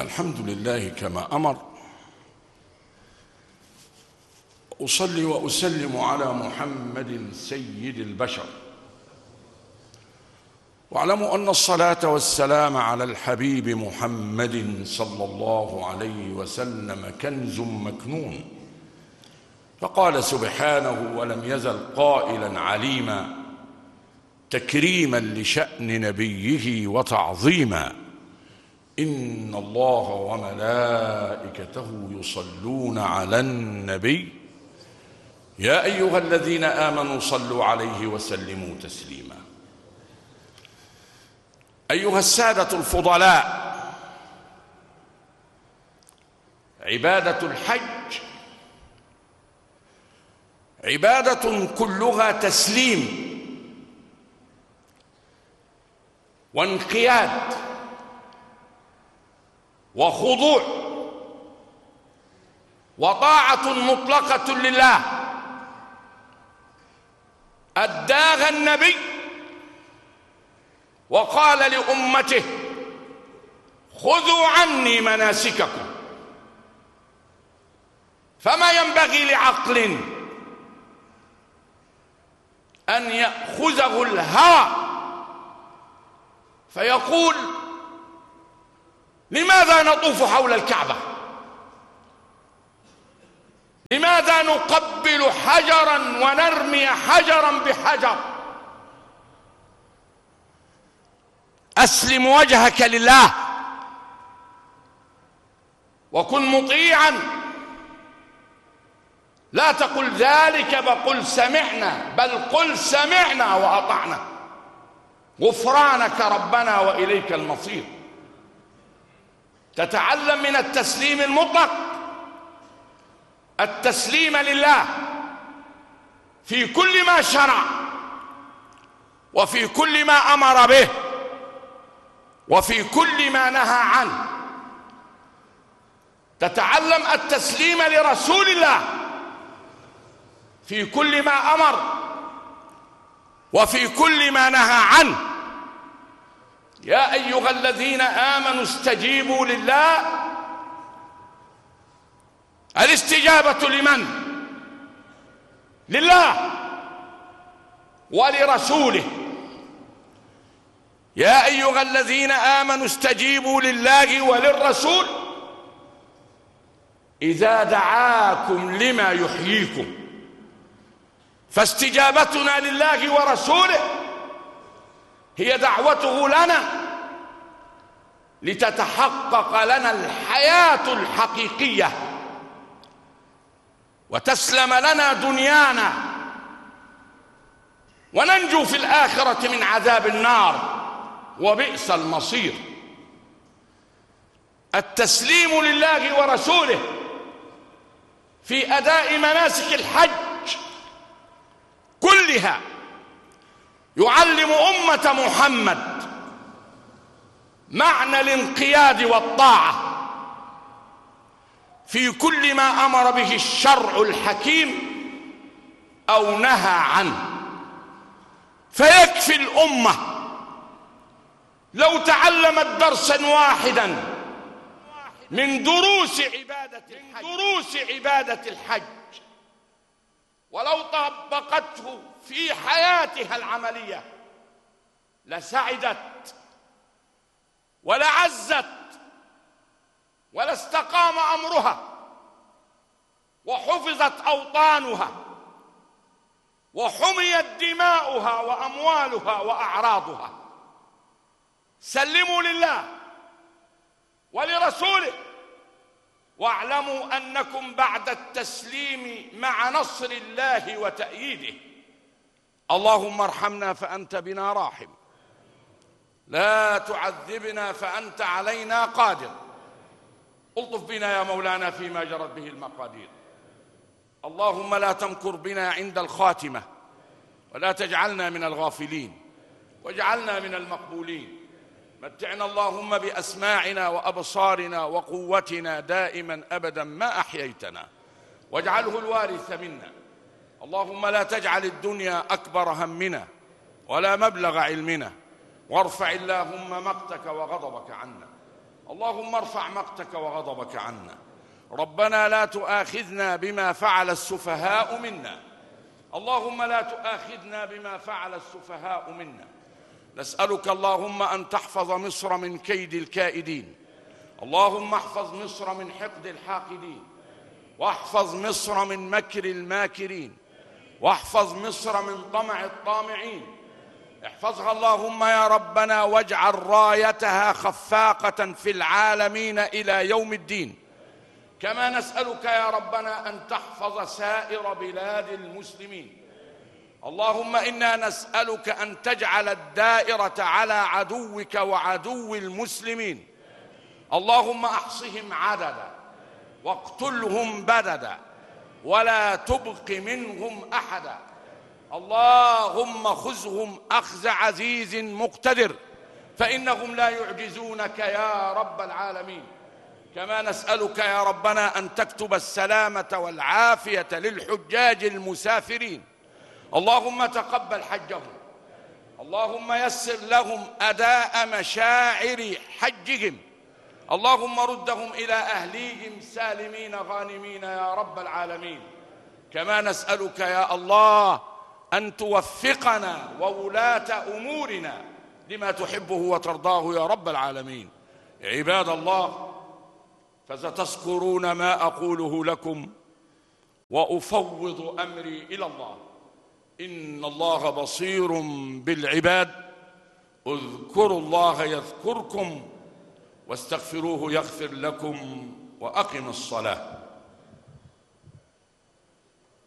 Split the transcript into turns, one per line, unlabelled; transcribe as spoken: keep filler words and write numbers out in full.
الحمد لله كما أمر، أصلي وأسلم على محمد سيد البشر، واعلموا أن الصلاة والسلام على الحبيب محمد صلى الله عليه وسلم كنز مكنون. فقال سبحانه ولم يزل قائلا عليما تكريما لشأن نبيه وتعظيما: إن الله وملائكته يصلون على النبي يا أيها الذين آمنوا صلوا عليه وسلموا تسليما. أيها السادة الفضلاء، عبادة الحج عبادة كلها تسليم وانقياد وخضوع وطاعة مطلقة لله أداها النبي وقال لأمته: خذوا عني مناسككم. فما ينبغي لعقل أن يأخذه الهوى فيقول: لماذا نطوف حول الكعبة؟ لماذا نقبل حجرا ونرمي حجرا بحجر؟ أسلم وجهك لله وكن مطيعا، لا تقل ذلك بقل سمعنا، بل قل سمعنا وأطعنا، غفرانك ربنا وإليك المصير. تتعلم من التسليم المطلق التسليم لله في كل ما شرع وفي كل ما أمر به وفي كل ما نهى عنه. تتعلم التسليم لرسول الله في كل ما أمر وفي كل ما نهى عنه. يا أيها الذين آمنوا استجيبوا لله. الاستجابة لمن؟ لله ولرسوله. يا أيها الذين آمنوا استجيبوا لله وللرسول إذا دعاكم لما يحييكم. فاستجابتنا لله ورسوله هي دعوته لنا لتتحقق لنا الحياة الحقيقية وتسلم لنا دنيانا وننجو في الآخرة من عذاب النار وبئس المصير. التسليم لله ورسوله في أداء مناسك الحج كلها يعلم أمة محمد معنى الانقياد والطاعة في كل ما أمر به الشرع الحكيم أو نهى عنه. فيكفي الأمة لو تعلمت درسا واحدا من دروس عبادة الحج دروس عبادة الحج ولو طبقته في حياتها العملية لسعدت ولعزت ولاستقام أمرها وحفظت أوطانها وحميت دماؤها وأموالها وأعراضها. سلموا لله ولرسوله واعلموا أنكم بعد التسليم مع نصر الله وتأييده. اللهم ارحمنا فأنت بنا راحم، لا تعذبنا فأنت علينا قادر. الطف بنا يا مولانا فيما جرت به المقادير. اللهم لا تمكر بنا عند الخاتمة ولا تجعلنا من الغافلين واجعلنا من المقبولين. متعنا اللهم بأسماعنا وأبصارنا وقوتنا دائما أبدا ما أحييتنا واجعله الوارث منا. اللهم لا تجعل الدنيا أكبر همنا ولا مبلغ علمنا، وارفع اللهم مقتك وغضبك عنا. اللهم ارفع مقتك وغضبك عنا. ربنا لا تؤاخذنا بما فعل السفهاء منا. اللهم لا تؤاخذنا بما فعل السفهاء منا. نسألك اللهم أن تحفظ مصر من كيد الكائدين. اللهم احفظ مصر من حقد الحاقدين، واحفظ مصر من مكر الماكرين، واحفظ مصر من طمع الطامعين. احفظها اللهم يا ربنا، واجعل رايتها خفاقة في العالمين إلى يوم الدين. كما نسألك يا ربنا أن تحفظ سائر بلاد المسلمين. اللهم إنا نسألك أن تجعل الدائرة على عدوك وعدو المسلمين. اللهم احصهم عددا واقتلهم بددا ولا تبق منهم أحدا. اللهم خذهم أخذ عزيز مقتدر، فإنهم لا يعجزونك يا رب العالمين. كما نسألك يا ربنا أن تكتب السلامة والعافية للحجاج المسافرين. اللهم تقبل حجهم. اللهم يسر لهم أداء مشاعر حجهم. اللهم ردهم إلى أهليهم سالمين غانمين يا رب العالمين. كما نسألك يا الله أن توفقنا وولاة أمورنا لما تحبه وترضاه يا رب العالمين. عباد الله، فستذكرون ما أقوله لكم وأفوض أمري إلى الله. إن الله بصير بالعباد. اذكروا الله يذكركم واستغفروه يغفر لكم، وأقم الصلاة.